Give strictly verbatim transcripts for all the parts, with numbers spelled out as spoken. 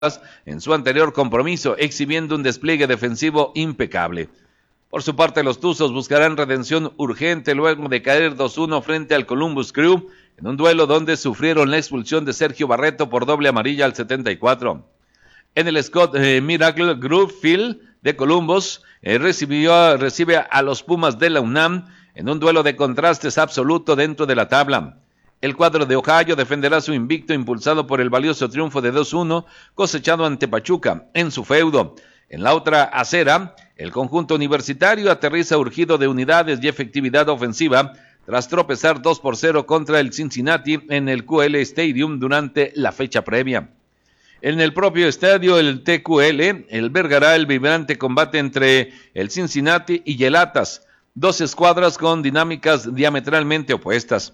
en su anterior compromiso, exhibiendo un despliegue defensivo impecable. Por su parte, los Tuzos buscarán redención urgente luego de caer dos uno frente al Columbus Crew, en un duelo donde sufrieron la expulsión de Sergio Barreto por doble amarilla al setenta y cuatro. En el Scott eh, Miracle Group Field de Columbus, eh, recibió, recibe a los Pumas de la UNAM en un duelo de contrastes absoluto dentro de la tabla. El cuadro de Ohio defenderá su invicto impulsado por el valioso triunfo de dos uno cosechado ante Pachuca en su feudo. En la otra acera, el conjunto universitario aterriza urgido de unidades y efectividad ofensiva tras tropezar dos por cero contra el Cincinnati en el Q L Stadium durante la fecha previa. En el propio estadio, el T Q L, albergará el vibrante combate entre el Cincinnati y el Atlas, dos escuadras con dinámicas diametralmente opuestas.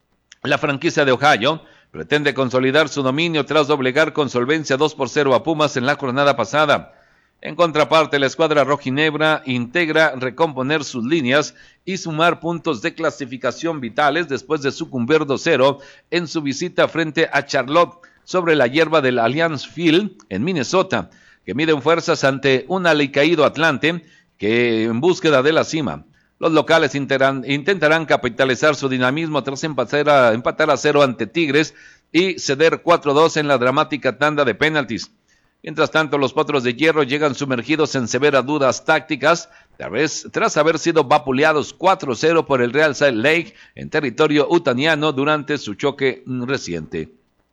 La franquicia de Ohio pretende consolidar su dominio tras doblegar con solvencia dos por cero a Pumas en la jornada pasada. En contraparte, la escuadra rojinebra integra recomponer sus líneas y sumar puntos de clasificación vitales después de sucumbir dos cero en su visita frente a Charlotte sobre la hierba del Allianz Field en Minnesota, que miden fuerzas ante un alicaído Atlante que en búsqueda de la cima. Los locales intentarán, intentarán capitalizar su dinamismo tras empatar a, empatar a cero ante Tigres y ceder cuatro dos en la dramática tanda de penaltis. Mientras tanto, los Potros de Hierro llegan sumergidos en severas dudas tácticas vez, tras haber sido vapuleados cuatro cero por el Real Salt Lake en territorio utaniano durante su choque reciente.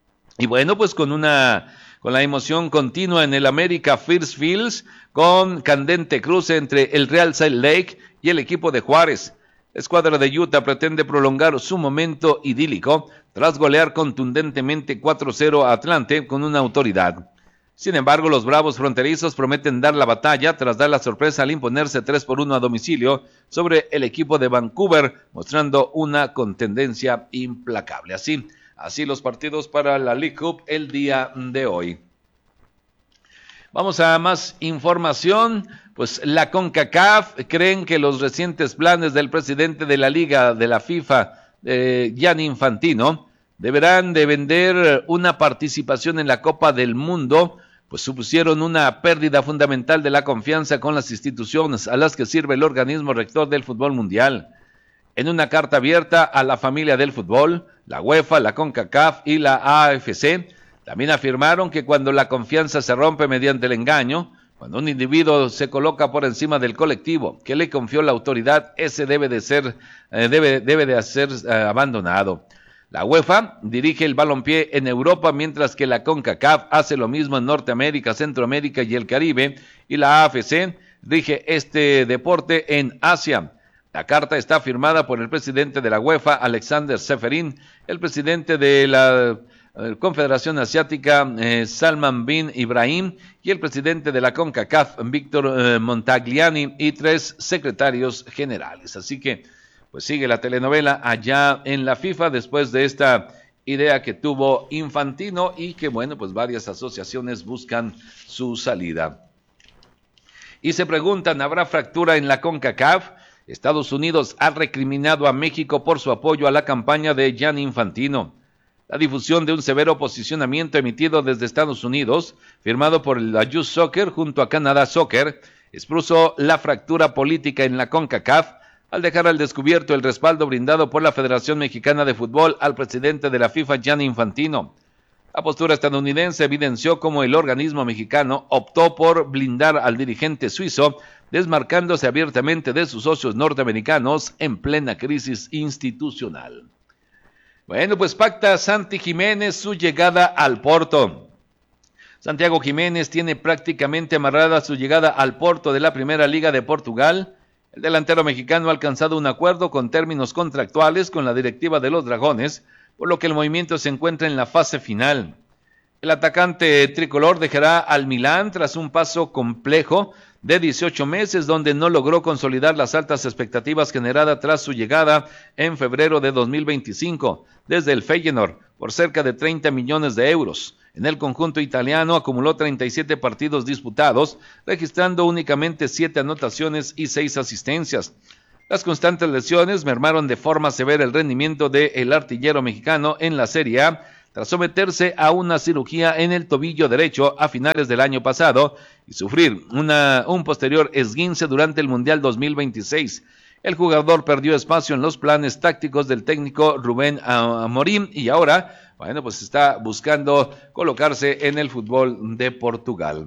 Y bueno, pues con una... con la emoción continua en el America First Fields, con candente cruce entre el Real Salt Lake y el equipo de Juárez. La escuadra de Utah pretende prolongar su momento idílico tras golear contundentemente cuatro cero a Atlante con una autoridad. Sin embargo, los Bravos fronterizos prometen dar la batalla tras dar la sorpresa al imponerse tres por uno a domicilio sobre el equipo de Vancouver, mostrando una contendencia implacable. Así, así los partidos para la League Cup el día de hoy. Vamos a más información. Pues la CONCACAF creen que los recientes planes del presidente de la Liga de la FIFA, eh, Gianni Infantino, deberán de vender una participación en la Copa del Mundo, pues supusieron una pérdida fundamental de la confianza con las instituciones a las que sirve el organismo rector del fútbol mundial. En una carta abierta a la familia del fútbol, la UEFA, la CONCACAF y la A F C también afirmaron que cuando la confianza se rompe mediante el engaño, cuando un individuo se coloca por encima del colectivo que le confió la autoridad, ese debe de ser, eh, debe, debe de ser eh, abandonado. La UEFA dirige el balompié en Europa, mientras que la CONCACAF hace lo mismo en Norteamérica, Centroamérica y el Caribe, y la A F C rige este deporte en Asia. La carta está firmada por el presidente de la UEFA, Alexander Seferin, el presidente de la Confederación Asiática, eh, Salman bin Ibrahim, y el presidente de la CONCACAF, Víctor eh, Montagliani, y tres secretarios generales. Así que, pues sigue la telenovela allá en la FIFA después de esta idea que tuvo Infantino y que, bueno, pues varias asociaciones buscan su salida. Y se preguntan, ¿habrá fractura en la CONCACAF? Estados Unidos ha recriminado a México por su apoyo a la campaña de Gianni Infantino. La difusión de un severo posicionamiento emitido desde Estados Unidos, firmado por la Youth Soccer junto a Canadá Soccer, expuso la fractura política en la CONCACAF al dejar al descubierto el respaldo brindado por la Federación Mexicana de Fútbol al presidente de la FIFA, Gianni Infantino. La postura estadounidense evidenció cómo el organismo mexicano optó por blindar al dirigente suizo, desmarcándose abiertamente de sus socios norteamericanos en plena crisis institucional. Bueno, pues pacta Santi Jiménez su llegada al Porto. Santiago Jiménez tiene prácticamente amarrada su llegada al Porto de la Primera Liga de Portugal. El delantero mexicano ha alcanzado un acuerdo con términos contractuales con la directiva de los Dragones, por lo que el movimiento se encuentra en la fase final. El atacante tricolor dejará al Milán tras un paso complejo de dieciocho meses, donde no logró consolidar las altas expectativas generadas tras su llegada en febrero de dos mil veinticinco, desde el Feyenoord, por cerca de treinta millones de euros. En el conjunto italiano acumuló treinta y siete partidos disputados, registrando únicamente siete anotaciones y seis asistencias. Las constantes lesiones mermaron de forma severa el rendimiento del artillero mexicano en la Serie A, tras someterse a una cirugía en el tobillo derecho a finales del año pasado y sufrir una, un posterior esguince durante el Mundial dos mil veintiséis. El jugador perdió espacio en los planes tácticos del técnico Rubén Amorim y ahora, bueno, pues está buscando colocarse en el fútbol de Portugal.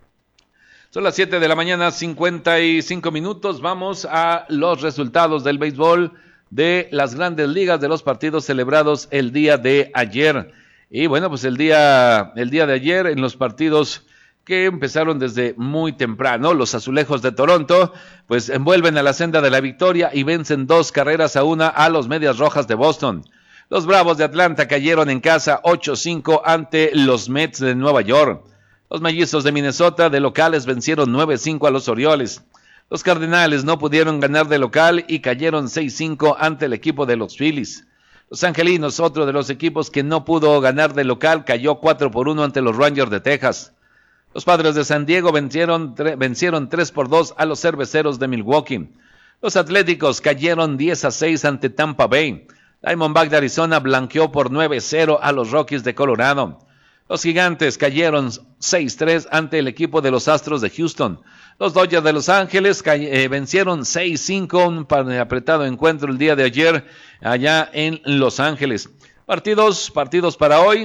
Son las siete de la mañana, cincuenta y cinco minutos. Vamos a los resultados del béisbol de las grandes ligas, de los partidos celebrados el día de ayer. Y bueno, pues el día, el día de ayer en los partidos que empezaron desde muy temprano, los Azulejos de Toronto pues envuelven a la senda de la victoria y vencen dos carreras a una a los Medias Rojas de Boston. Los Bravos de Atlanta cayeron en casa ocho cinco ante los Mets de Nueva York. Los Mellizos de Minnesota de locales vencieron nueve cinco a los Orioles. Los Cardenales no pudieron ganar de local y cayeron seis cinco ante el equipo de los Phillies. Los Angelinos, otro de los equipos que no pudo ganar de local, cayó cuatro por uno ante los Rangers de Texas. Los Padres de San Diego vencieron, tre- vencieron tres por dos a los Cerveceros de Milwaukee. Los Atléticos cayeron diez a seis ante Tampa Bay. Diamondback de Arizona blanqueó por nueve cero a los Rockies de Colorado. Los Gigantes cayeron seis tres ante el equipo de los Astros de Houston. Los Dodgers de Los Ángeles eh, vencieron seis cinco, un apretado encuentro el día de ayer allá en Los Ángeles. Partidos, partidos para hoy.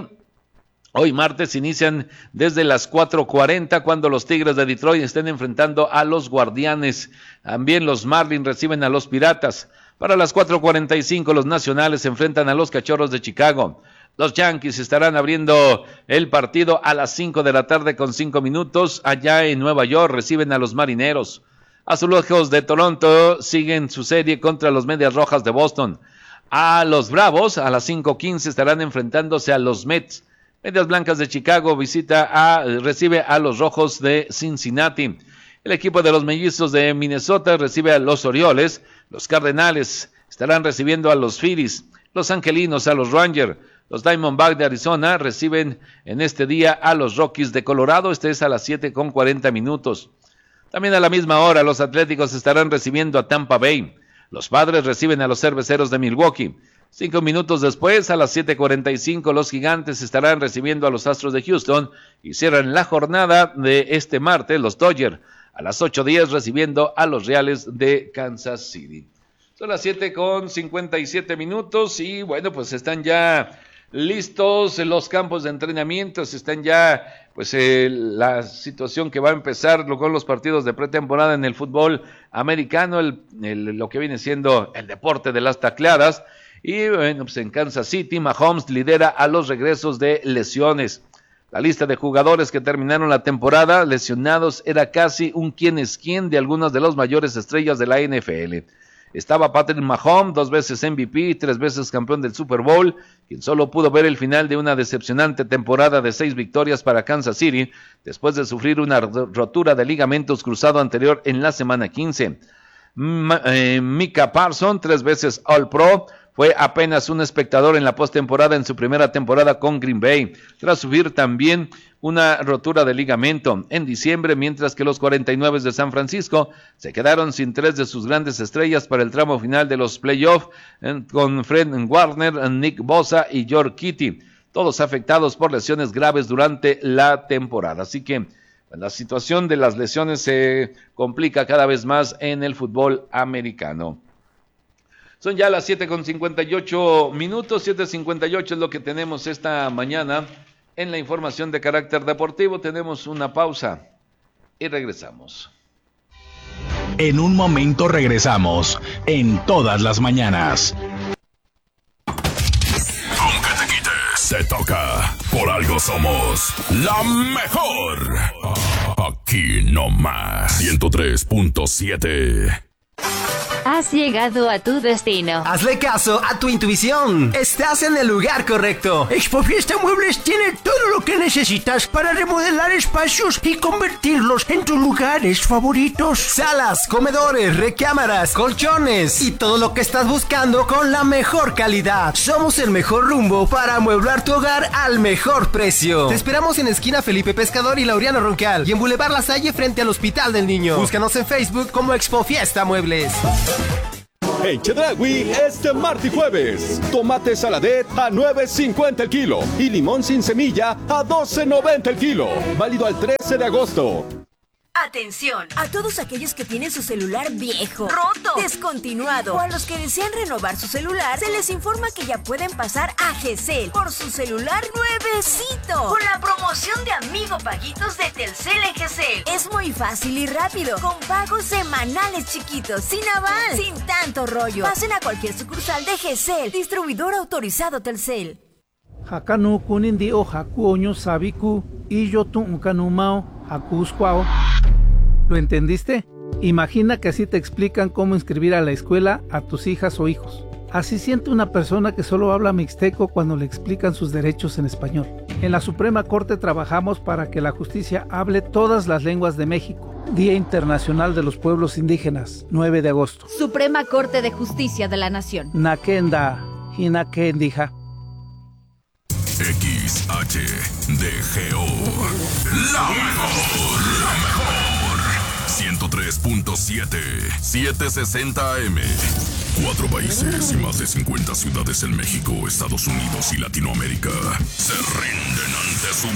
Hoy martes inician desde las cuatro cuarenta cuando los Tigres de Detroit estén enfrentando a los Guardianes. También los Marlins reciben a los Piratas. Para las cuatro cuarenta y cinco los Nacionales se enfrentan a los Cachorros de Chicago. Los Yankees estarán abriendo el partido a las cinco de la tarde con cinco minutos. Allá en Nueva York reciben a los Marineros. Azulejos de Toronto siguen su serie contra los Medias Rojas de Boston. A los Bravos a las cinco quince estarán enfrentándose a los Mets. Medias Blancas de Chicago visita a, recibe a los Rojos de Cincinnati. El equipo de los Mellizos de Minnesota recibe a los Orioles. Los Cardenales estarán recibiendo a los Phillies. Los Angelinos a los Rangers. Los Diamondback de Arizona reciben en este día a los Rockies de Colorado. Este es a las siete con cuarenta minutos. También a la misma hora los Atléticos estarán recibiendo a Tampa Bay. Los Padres reciben a los Cerveceros de Milwaukee. Cinco minutos después, a las siete cuarenta y cinco, los Gigantes estarán recibiendo a los Astros de Houston y cierran la jornada de este martes los Dodgers a las ocho diez recibiendo a los Reales de Kansas City. Son las siete con cincuenta y siete minutos y bueno, pues están ya listos los campos de entrenamiento, están ya pues eh, la situación que va a empezar con los partidos de pretemporada en el fútbol americano, el, el, lo que viene siendo el deporte de las tacleadas. Y bueno, pues en Kansas City, Mahomes lidera a los regresos de lesiones. La lista de jugadores que terminaron la temporada lesionados era casi un quién es quién de algunas de las mayores estrellas de la N F L. Estaba Patrick Mahomes, dos veces M V P y tres veces campeón del Super Bowl, quien solo pudo ver el final de una decepcionante temporada de seis victorias para Kansas City, después de sufrir una rotura de ligamentos cruzado anterior en la semana quince. M- eh, Micah Parsons, tres veces All-Pro, fue apenas un espectador en la postemporada en su primera temporada con Green Bay, tras sufrir también una rotura de ligamento en diciembre, mientras que los cuarenta y nueve de San Francisco se quedaron sin tres de sus grandes estrellas para el tramo final de los playoffs, con Fred Warner, Nick Bosa y George Kittle, todos afectados por lesiones graves durante la temporada. Así que la situación de las lesiones se complica cada vez más en el fútbol americano. Son ya las siete con cincuenta y ocho minutos, siete cincuenta y ocho es lo que tenemos esta mañana en la información de carácter deportivo. Tenemos una pausa y regresamos. En un momento regresamos, en todas las mañanas. Aunque te quites, se toca, por algo somos la mejor. Aquí nomás, ciento tres punto siete. Has llegado a tu destino. Hazle caso a tu intuición. Estás en el lugar correcto. Expofiesta Muebles tiene todo lo que necesitas para remodelar espacios y convertirlos en tus lugares favoritos. Salas, comedores, recámaras, colchones y todo lo que estás buscando con la mejor calidad. Somos el mejor rumbo para amueblar tu hogar al mejor precio. Te esperamos en esquina Felipe Pescador y Laureano Roncal y en Boulevard La Salle frente al Hospital del Niño. Búscanos en Facebook como Expofiesta Muebles. En Chedraui, este martes y jueves, tomate saladet a nueve cincuenta el kilo y limón sin semilla a doce noventa el kilo. Válido al trece de agosto. Atención a todos aquellos que tienen su celular viejo, roto, descontinuado o a los que desean renovar su celular, se les informa que ya pueden pasar a Gesell por su celular nuevecito con la promoción de Amigo Paguitos de Telcel en Gesell. Es muy fácil y rápido, con pagos semanales chiquitos, sin aval, sin tanto rollo. Pasen a cualquier sucursal de Gesell, distribuidor autorizado Telcel. Hakanu kunindi o haku oño sabiku y yo tu ukanumao hakusquao. ¿Lo entendiste? Imagina que así te explican cómo inscribir a la escuela a tus hijas o hijos. Así siente una persona que solo habla mixteco cuando le explican sus derechos en español. En la Suprema Corte trabajamos para que la justicia hable todas las lenguas de México. Día Internacional de los Pueblos Indígenas, nueve de agosto. Suprema Corte de Justicia de la Nación. Nakenda, Hinakendija. X H D G O. La mejor, la mejor. ciento tres punto siete, setecientos sesenta A M. Cuatro países y más de cincuenta ciudades en México, Estados Unidos y Latinoamérica se rinden ante su